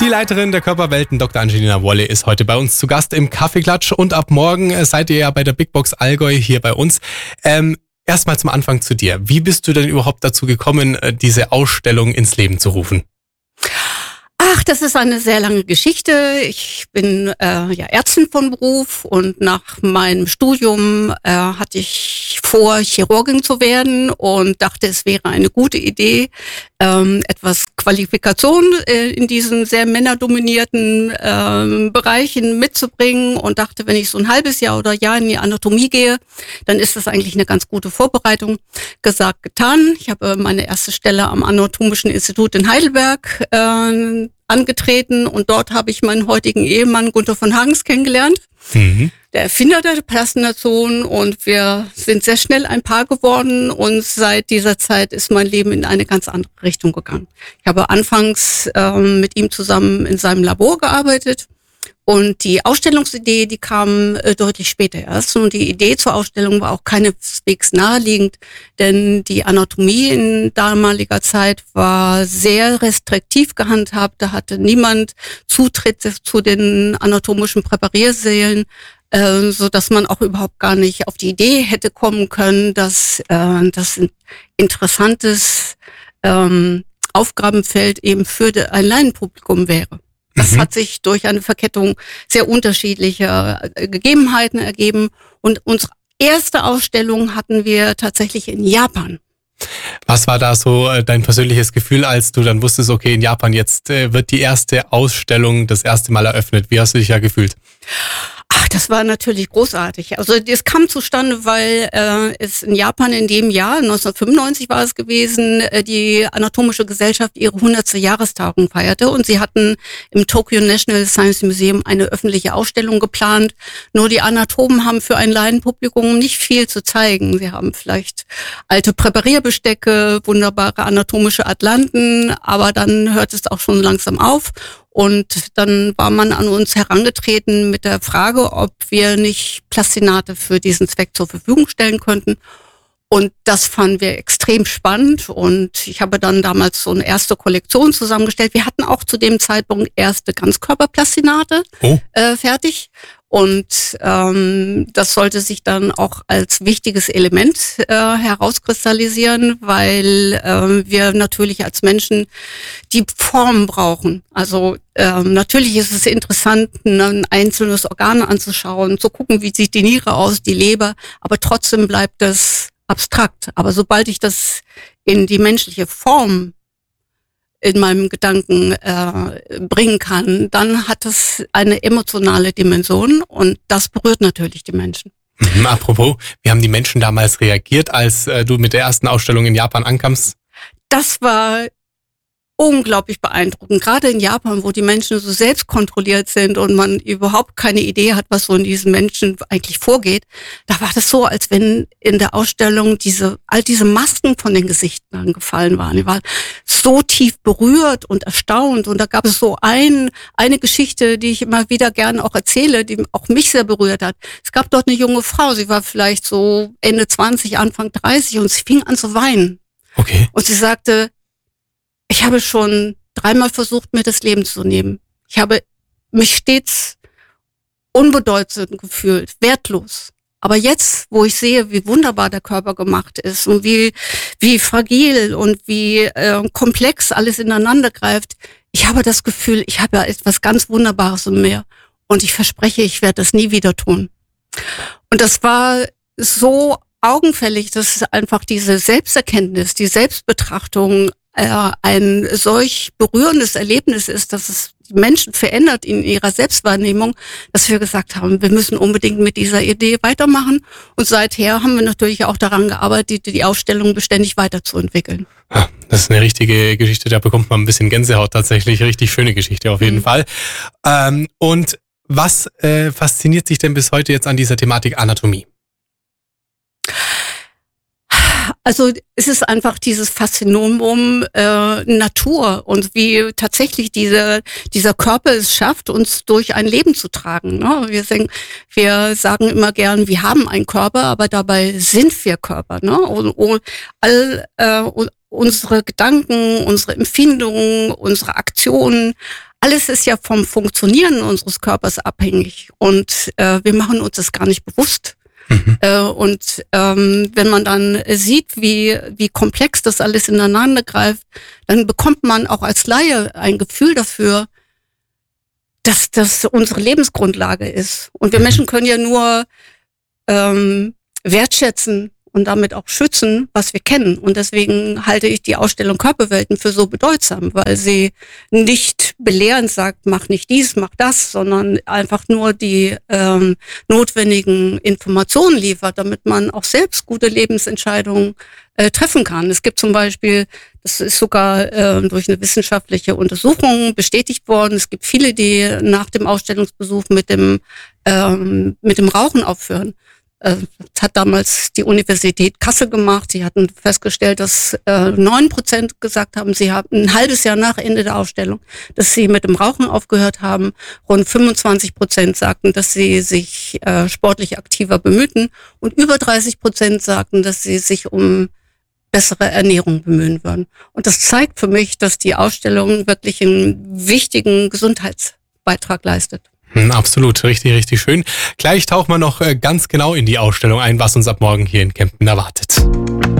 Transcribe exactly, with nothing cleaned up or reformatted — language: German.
Die Leiterin der Körperwelten, Doktor Angelina Wolle, ist heute bei uns zu Gast im Kaffeeklatsch und ab morgen seid ihr ja bei der Big Box Allgäu hier bei uns. Ähm, Erstmal zum Anfang zu dir. Wie bist du denn überhaupt dazu gekommen, diese Ausstellung ins Leben zu rufen? Ach, das ist eine sehr lange Geschichte. Ich bin äh, ja Ärztin von Beruf und nach meinem Studium äh, hatte ich vor, Chirurgin zu werden und dachte, es wäre eine gute Idee, ähm, etwas Qualifikation äh, in diesen sehr männerdominierten ähm, Bereichen mitzubringen und dachte, wenn ich so ein halbes Jahr oder Jahr in die Anatomie gehe, dann ist das eigentlich eine ganz gute Vorbereitung. Gesagt, getan. Ich habe meine erste Stelle am Anatomischen Institut in Heidelberg äh, angetreten und dort habe ich meinen heutigen Ehemann Gunther von Hagens kennengelernt, mhm. der Erfinder der Plastination, und wir sind sehr schnell ein Paar geworden und seit dieser Zeit ist mein Leben in eine ganz andere Richtung gegangen. Ich habe anfangs ähm, mit ihm zusammen in seinem Labor gearbeitet und die Ausstellungsidee, die kam äh, deutlich später erst, und die Idee zur Ausstellung war auch keineswegs naheliegend, denn die Anatomie in damaliger Zeit war sehr restriktiv gehandhabt. Da hatte niemand Zutritt zu den anatomischen Präpariersälen, äh, so dass man auch überhaupt gar nicht auf die Idee hätte kommen können, dass äh, das ein interessantes ähm, Aufgabenfeld eben für ein Laienpublikum wäre. Das mhm. hat sich durch eine Verkettung sehr unterschiedlicher Gegebenheiten ergeben. Und unsere erste Ausstellung hatten wir tatsächlich in Japan. Was war da so dein persönliches Gefühl, als du dann wusstest, okay, in Japan jetzt wird die erste Ausstellung das erste Mal eröffnet? Wie hast du dich da gefühlt? Ach, das war natürlich großartig. Also es kam zustande, weil äh, es in Japan in dem Jahr, neunzehnhundertfünfundneunzig war es gewesen, äh, die Anatomische Gesellschaft ihre hundertste Jahrestagung feierte und sie hatten im Tokyo National Science Museum eine öffentliche Ausstellung geplant. Nur die Anatomen haben für ein Laienpublikum nicht viel zu zeigen. Sie haben vielleicht alte Präparierbestecke, wunderbare anatomische Atlanten, aber dann hört es auch schon langsam auf. Und dann war man an uns herangetreten mit der Frage, ob wir nicht Plastinate für diesen Zweck zur Verfügung stellen könnten. Und das fanden wir extrem spannend. Und ich habe dann damals so eine erste Kollektion zusammengestellt. Wir hatten auch zu dem Zeitpunkt erste Ganzkörperplastinate oh. äh, fertig. Und ähm, das sollte sich dann auch als wichtiges Element äh, herauskristallisieren, weil äh, wir natürlich als Menschen die Form brauchen. Also ähm, natürlich ist es interessant, ein einzelnes Organ anzuschauen, zu gucken, wie sieht die Niere aus, die Leber, aber trotzdem bleibt das abstrakt. Aber sobald ich das in die menschliche Form in meinem Gedanken äh, bringen kann, dann hat es eine emotionale Dimension und das berührt natürlich die Menschen. Mhm, apropos, wie haben die Menschen damals reagiert, als äh, du mit der ersten Ausstellung in Japan ankamst? Das war unglaublich beeindruckend, gerade in Japan, wo die Menschen so selbstkontrolliert sind und man überhaupt keine Idee hat, was so in diesen Menschen eigentlich vorgeht. Da war das so, als wenn in der Ausstellung diese all diese Masken von den Gesichtern gefallen waren. Die waren so tief berührt und erstaunt, und da gab es so ein eine Geschichte, die ich immer wieder gerne auch erzähle, die auch mich sehr berührt hat. Es gab dort eine junge Frau, sie war vielleicht so Ende zwanzig, Anfang dreißig, und sie fing an zu weinen. Okay. Und sie sagte: Ich habe schon dreimal versucht, mir das Leben zu nehmen. Ich habe mich stets unbedeutend gefühlt, wertlos. Aber jetzt, wo ich sehe, wie wunderbar der Körper gemacht ist und wie wie fragil und wie äh, komplex alles ineinander greift, ich habe das Gefühl, ich habe ja etwas ganz Wunderbares in mir. Und ich verspreche, ich werde das nie wieder tun. Und das war so augenfällig, dass einfach diese Selbsterkenntnis, die Selbstbetrachtung äh, ein solch berührendes Erlebnis ist, dass es die Menschen verändert in ihrer Selbstwahrnehmung, dass wir gesagt haben, wir müssen unbedingt mit dieser Idee weitermachen. Und seither haben wir natürlich auch daran gearbeitet, die Ausstellung beständig weiterzuentwickeln. Ja, das ist eine richtige Geschichte, da bekommt man ein bisschen Gänsehaut tatsächlich. Richtig schöne Geschichte auf jeden mhm. Fall. Ähm, und was äh, fasziniert sich denn bis heute jetzt an dieser Thematik Anatomie? Also es ist einfach dieses Faszinomum äh, Natur und wie tatsächlich diese, dieser Körper es schafft, uns durch ein Leben zu tragen. Ne? Wir, sagen, wir sagen immer gern, wir haben einen Körper, aber dabei sind wir Körper. Ne? Und, und all, äh, und unsere Gedanken, unsere Empfindungen, unsere Aktionen, alles ist ja vom Funktionieren unseres Körpers abhängig. Und äh, wir machen uns das gar nicht bewusst. Mhm. Äh, und ähm, wenn man dann sieht, wie, wie komplex das alles ineinander greift, dann bekommt man auch als Laie ein Gefühl dafür, dass das unsere Lebensgrundlage ist. Und wir mhm. Menschen können ja nur ähm, wertschätzen und damit auch schützen, was wir kennen. Und deswegen halte ich die Ausstellung Körperwelten für so bedeutsam, weil sie nicht belehrend sagt, mach nicht dies, mach das, sondern einfach nur die ähm, notwendigen Informationen liefert, damit man auch selbst gute Lebensentscheidungen äh, treffen kann. Es gibt zum Beispiel, das ist sogar äh, durch eine wissenschaftliche Untersuchung bestätigt worden, es gibt viele, die nach dem Ausstellungsbesuch mit dem, ähm, mit dem Rauchen aufhören. Das hat damals die Universität Kassel gemacht. Sie hatten festgestellt, dass äh, neun Prozent gesagt haben, sie haben ein halbes Jahr nach Ende der Ausstellung, dass sie mit dem Rauchen aufgehört haben. Rund fünfundzwanzig Prozent sagten, dass sie sich äh, sportlich aktiver bemühten. Und über dreißig Prozent sagten, dass sie sich um bessere Ernährung bemühen würden. Und das zeigt für mich, dass die Ausstellung wirklich einen wichtigen Gesundheitsbeitrag leistet. Absolut, richtig, richtig schön. Gleich tauchen wir noch ganz genau in die Ausstellung ein, was uns ab morgen hier in Kempten erwartet.